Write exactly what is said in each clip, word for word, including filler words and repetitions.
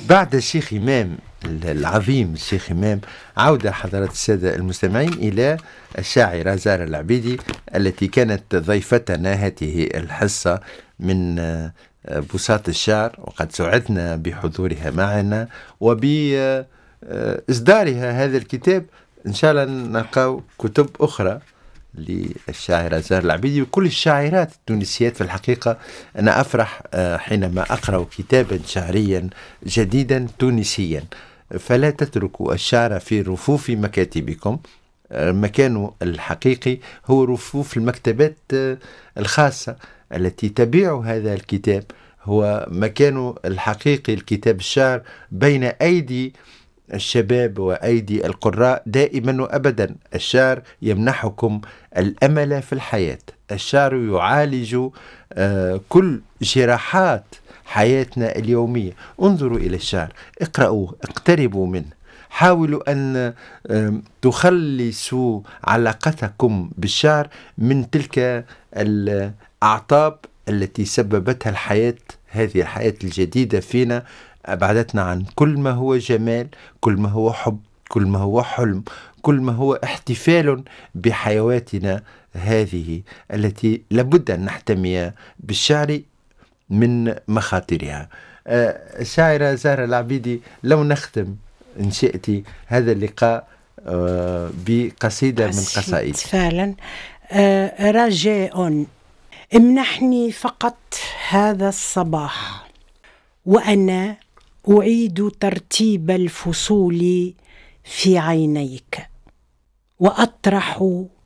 بعد الشيخ إمام العظيم الشيخ إمام، عودة حضرات السادة المستمعين إلى الشاعرة زهرة العبيدي التي كانت ضيفتنا هذه الحصة من بساط الشعر، وقد سعدنا بحضورها معنا وبإصدارها هذا الكتاب. إن شاء الله نلقاو كتب أخرى للشاعرة زهرة العبيدي وكل الشاعرات التونسيات. في الحقيقة أنا أفرح حينما أقرأ كتابا شعريا جديدا تونسيا. فلا تتركوا الشعر في رفوف مكاتبكم، مكانه الحقيقي هو رفوف المكتبات الخاصة التي تبيع هذا الكتاب. هو مكانه الحقيقي الكتاب الشعر بين أيدي الشباب وأيدي القراء دائما وأبدا. الشعر يمنحكم الأمل في الحياة، الشعر يعالج آه كل جراحات حياتنا اليومية. انظروا إلى الشعر، اقرأوه، اقتربوا منه، حاولوا أن تخلصوا علاقتكم بالشعر من تلك الأعطاب التي سببتها الحياة، هذه الحياة الجديدة فينا، أبعدتنا عن كل ما هو جمال، كل ما هو حب، كل ما هو حلم، كل ما هو احتفال بحيواتنا هذه التي لابد أن نحتمي بالشعر من مخاطرها. الشاعرة زهرة العبيدي، لو نختم إن شئت هذا اللقاء بقصيدة من قصائد. فعلا رجاء، امنحني فقط هذا الصباح وأنا أعيد ترتيب الفصول في عينيك، وأطرح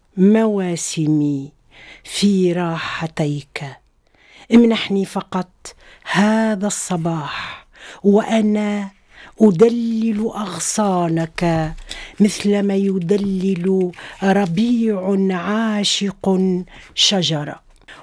مواسمي في راحتيك. امنحني فقط هذا الصباح وأنا أدلل أغصانك مثلما يدلل ربيع عاشق شجرة،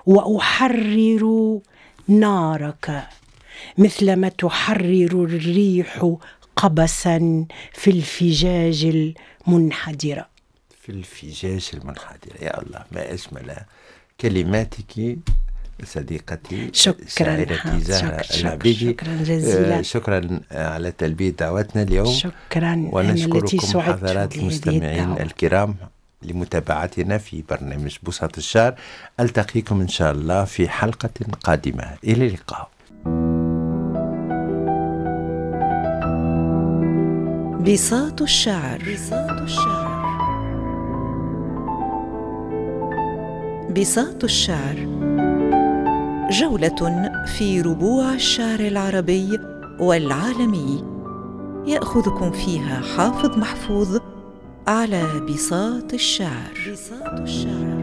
وأحرر نارك مثلما تحرر الريح قبسا في الفجاج المنحدرة. في الفجاج المنحدرة، يا الله ما أجمل كلماتك صديقتي. شكرا زهرة العبيدي، شكرا جزيلا. شكرا على تلبية دعوتنا اليوم. شكرا، ونشكركم حضرات المستمعين الكرام لمتابعتنا في برنامج بساط الشعر. ألتقيكم إن شاء الله في حلقة قادمة، إلى اللقاء. بساط الشعر. بساط الشعر. بساط الشعر، جولة في ربوع الشعر العربي والعالمي، يأخذكم فيها حافظ محفوظ على بساط الشعر. بساط الشعر.